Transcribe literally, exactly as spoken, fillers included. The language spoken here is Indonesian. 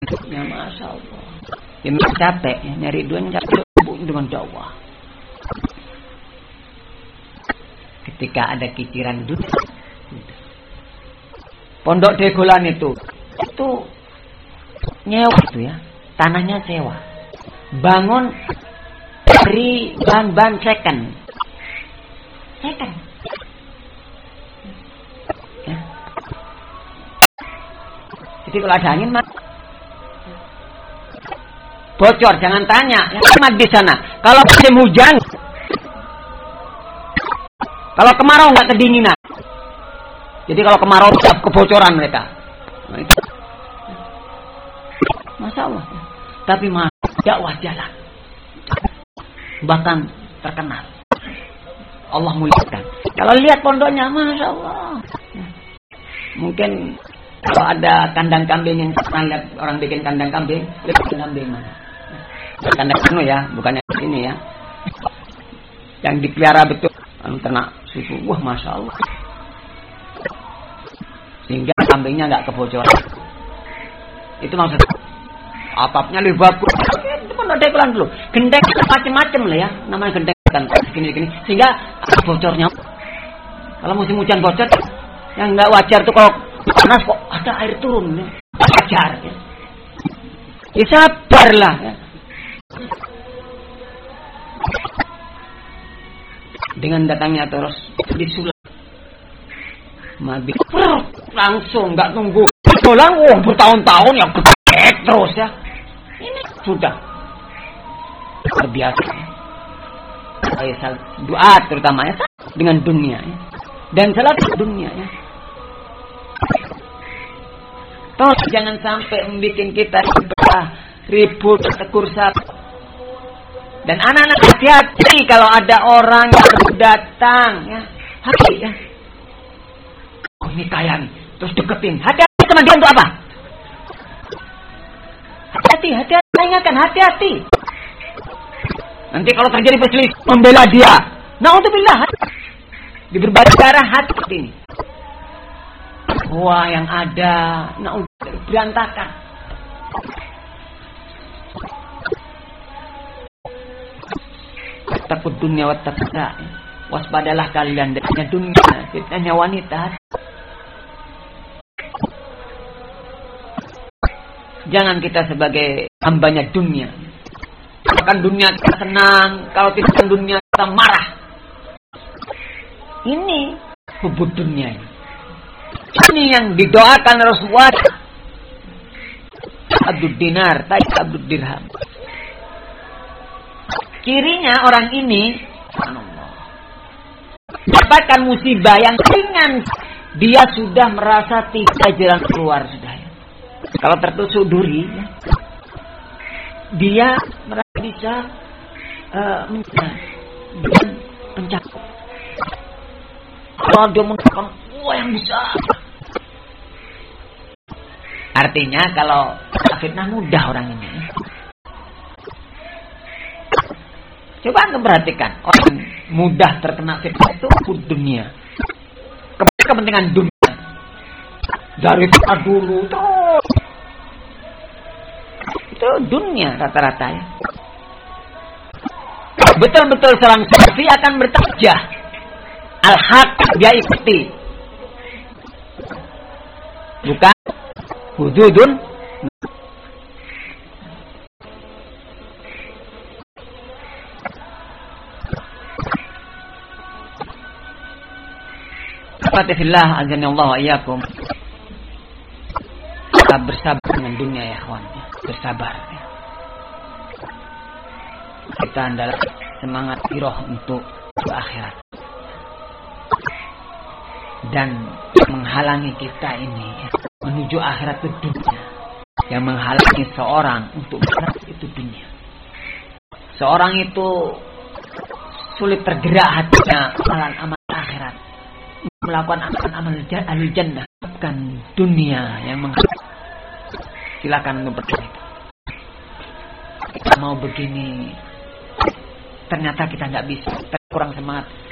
Ya Masya Allah. Ya capek ya, nyari duit capek dengan dakwah. Ketika ada kiciran duit, Pondok Degolan itu, itu nyewa itu ya, tanahnya sewa. Bangun dari bahan-bahan second, second. Ya. Jadi kalau ada angin mah bocor, jangan tanya. Yang di sana. Kalau musim hujan, kalau kemarau nggak kedinginan. Jadi kalau kemarau siap kebocoran mereka. Nah, itu. Masya Allah. Tapi mah dakwah jalan. Bahkan terkenal. Allah muliakan. Kalau lihat pondoknya, Masya Allah. Mungkin kalau ada kandang kambing yang pernah lihat orang bikin kandang kambing, lihat kandang kambing mana? Kandang kambing ya, bukannya ini ya. Yang dipelihara betul, ternak susu. Wah, Masya Allah. Sehingga kambingnya nggak kebocoran. Itu maksudnya. Atapnya lebih bagus. Itu pun ada iklan dulu. Gendeng macam-macam lah ya. Namanya gendeng kan segini-gini. Sehingga ada bocornya. Kalau musim hujan bocor, yang nggak wajar tuh kalau panas kok ada air turun. Ya. Wajar. Ya, ya sabarlah. Ya. Dengan datangnya terus disulap. Mabik langsung nggak nunggu dolang, oh bertahun-tahun ya gede terus ya. Ini sudah terbiasa. Saya doa terutamanya dengan dunia ya. Dan salat dunia ya. Tolong jangan sampai membuat kita ribut tegur sapa. Dan anak-anak hati-hati kalau ada orang yang datang ya. Hati ya. Oh, ini kaya nih. Terus deketin. Hati-hati sama dia untuk apa? Hati-hati, hati-hati. Ingatkan, hati-hati. Nanti kalau terjadi perselisihan, membela dia. Na'udzubillah. Di berbagai daerah hati seperti ini. Wah, yang ada. Na'udzubillah. Berantakan. Takut dunia wa takut. Waspadalah kalian dengan dunia. Fitnahnya wanita. Jangan kita sebagai hambanya dunia. Bahkan dunia kita senang, kalau tidak dunia kita marah. Ini bubut dunia ini. Ini yang didoakan Rasulullah. Abdul dinar, taik abdul dirham. Cirinya orang ini dapatkan musibah yang ringan, dia sudah merasa tidak jalan keluar sudah. Kalau tertusuk duri, ya, dia merasa bisa uh, mencapai. Kalau dia mengatakan, wah yang bisa. Artinya kalau fitnah mudah orang ini. Coba anda perhatikan, orang mudah terkena fitnah itu dunia. Kepentingan dunia. Dari fitnah dulu terus. Itu dunia rata-rata ya. Betul-betul seorang salafi akan bertajah. Al-haq dia ikuti. Bukan hududun. Fatihillah azani Allah wa iyyakum. Kita bersabar dengan dunia ya kawan. Bersabar ya. Kita adalah semangat giroh untuk akhirat. Dan menghalangi kita ini ya, menuju akhirat itu dunia. Yang menghalangi seorang untuk akhirat itu dunia. Seorang itu sulit tergerak hatinya amalan-amalan akhirat. Melakukan amal-amal al-jannah. Bukan dunia yang menghalangi. Silakan untuk bertanya. Kita mau begini, ternyata kita nggak bisa, kita kurang semangat.